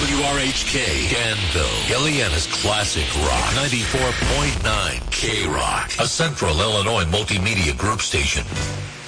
WRHK, Danville, Illinois Classic Rock, 94.9 K-Rock, a Central Illinois multimedia group station.